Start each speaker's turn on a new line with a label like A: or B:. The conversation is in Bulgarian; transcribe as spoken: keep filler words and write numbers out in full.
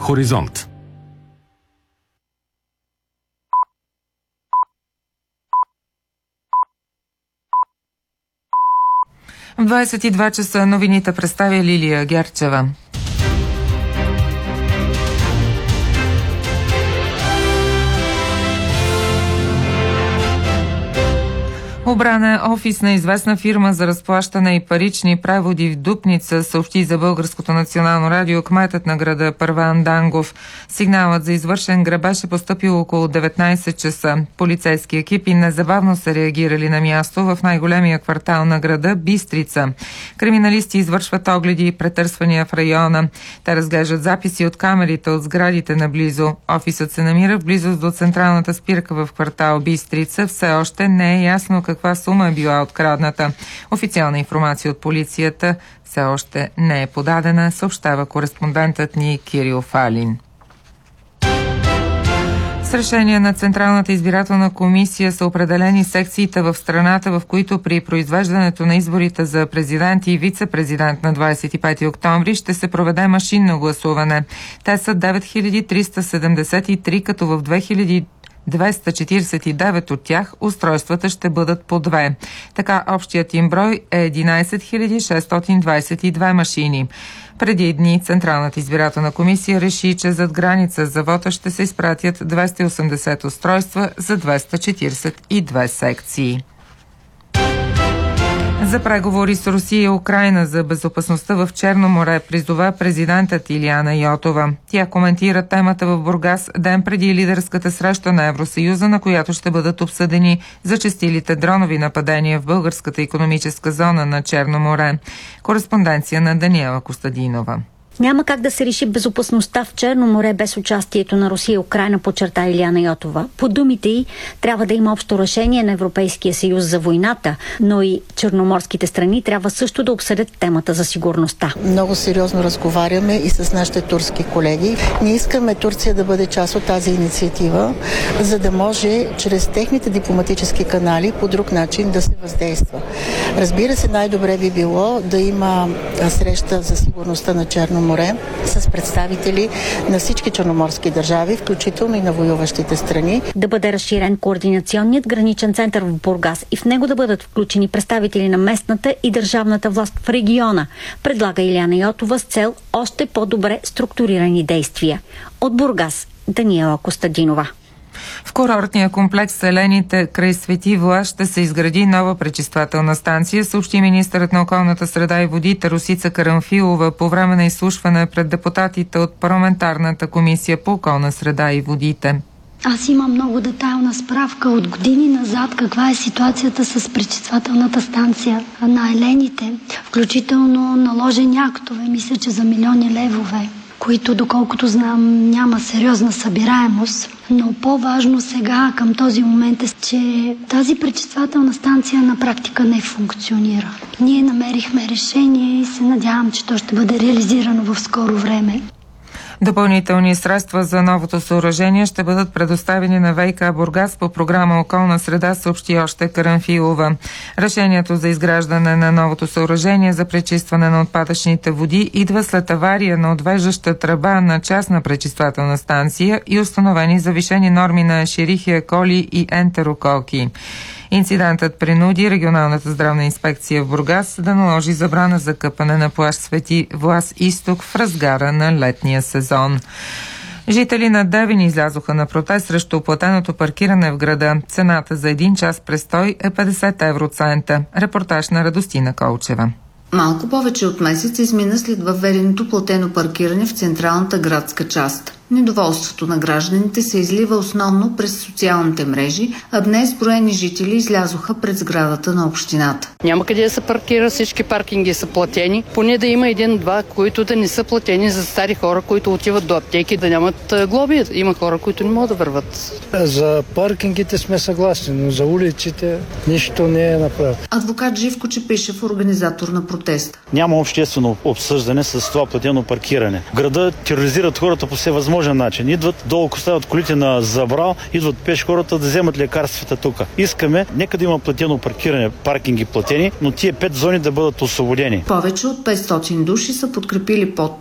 A: Хоризонт.
B: В двадесет и два часа новините представя Лилия Герчева. Обрана е офис на известна фирма за разплащане и парични преводи в Дупница, съобщи за Българското национално радио кметът на града Първан Дангов. Сигналът за извършен грабеж е постъпил около деветнадесет часа. Полицейски екипи незабавно са реагирали на място в най-големия квартал на града Бистрица. Криминалисти извършват огледи и претърсвания в района. Те разглеждат записи от камерите от сградите наблизо. Офисът се намира в близост до централната спирка в квартал Бистрица. Все още не е ясно каква сума е била открадната. Официална информация от полицията все още не е подадена, съобщава кореспондентът ни Кирил Фалин. С решение на Централната избирателна комисия са определени секциите в страната, в които при произвеждането на изборите за президент и вице-президент на двадесет и пети октомври ще се проведе машинно гласуване. Те са девет хиляди триста седемдесет и три, като в две хиляди двеста четиридесет и девет от тях устройствата ще бъдат по две. Така общият им брой е единадесет хиляди шестстотин двадесет и две машини. Преди дни Централната избирателна комисия реши, че зад граница за вота ще се изпратят двеста и осемдесет устройства за двеста четиридесет и две секции. За преговори с Русия и Украйна за безопасността в Черно море призова президентът Илияна Йотова. Тя коментира темата в Бургас ден преди лидерската среща на Евросъюза, на която ще бъдат обсъдени зачестилите дронови нападения в българската икономическа зона на Черно море. Кореспонденция на Даниела Костадинова.
C: Няма как да се реши безопасността в Черно море без участието на Русия и Украйна, подчерта Илияна Йотова. По думите й, трябва да има общо решение на Европейския съюз за войната, но и черноморските страни трябва също да обсъдят темата за сигурността.
D: Много сериозно разговаряме и с нашите турски колеги. Ние искаме Турция да бъде част от тази инициатива, за да може чрез техните дипломатически канали по друг начин да се въздейства. Разбира се, най-добре би било да има среща за сигурността на Черно море с представители на всички черноморски държави, включително и на воюващите страни.
C: Да бъде разширен координационният граничен център в Бургас и в него да бъдат включени представители на местната и държавната власт в региона, предлага Илияна Йотова с цел още по-добре структурирани действия. От Бургас, Даниела Костадинова.
B: В курортния комплекс Селените край Свети Влас ще се изгради нова пречиствателна станция, съобщи министърът на околната среда и водите Росица Карамфилова по време на изслушване пред депутатите от парламентарната комисия по околна среда и водите.
E: Аз имам много детайлна справка от години назад каква е ситуацията с пречиствателната станция на Елените, включително наложени актове, мисля, че за милиони левове, които, доколкото знам, няма сериозна събираемост. Но по-важно сега към този момент е, че тази пречиствателна станция на практика не функционира. Ние намерихме решение и се надявам, че то ще бъде реализирано в скоро време.
B: Допълнителни средства за новото съоръжение ще бъдат предоставени на ВиК Бургас по програма Околна среда, съобщи още Карамфилова. Решението за изграждане на новото съоръжение за пречистване на отпадъчните води идва след авария на отвеждаща тръба на частна пречиствателна станция и установени завишени норми на Ешерихия коли и ентерококи. Инцидентът принуди регионалната здравна инспекция в Бургас да наложи забрана за къпане на плаж Свети Влас изток в разгара на летния сезон. Жители на Девин излязоха на протест срещу оплатеното паркиране в града. Цената за един час престой е петдесет евроцента. Репортаж на Радостина Колчева.
F: Малко повече от месец измина след въведеното платено паркиране в централната градска част. Недоволството на гражданите се излива основно през социалните мрежи, а днес броени жители излязоха пред сградата на общината.
G: Няма къде да се паркира, всички паркинги са платени. Поне да има един-два, които да не са платени за стари хора, които отиват до аптеки, да нямат глоби. Има хора, които не могат да върват.
H: За паркингите сме съгласни, но за улиците нищо не е направено.
F: Адвокат Живко Чепишев, организатор на протеста.
I: Няма обществено обсъждане с това платено паркиране. В града тероризират хората по всевъзможен начин. Идват долу, оставят колите на забрал, идват пеш хората да вземат лекарствата тук. Искаме, нека да има платено паркиране, паркинги платени, но тия пет зони да бъдат освободени.
F: Повече от петстотин души са подкрепили подпис